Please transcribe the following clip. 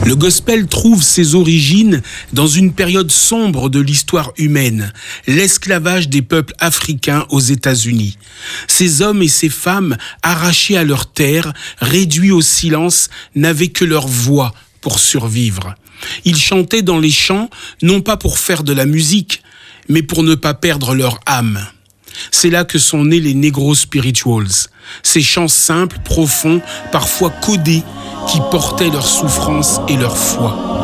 Le gospel trouve ses origines dans une période sombre de l'histoire humaine, l'esclavage des peuples africains aux États-Unis. Ces hommes et ces femmes, arrachés à leur terre, réduits au silence, n'avaient que leur voix pour survivre. Ils chantaient dans les champs, non pas pour faire de la musique, mais pour ne pas perdre leur âme. C'est là que sont nés les Negro Spirituals, ces chants simples, profonds, parfois codés, qui portaient leur souffrance et leur foi.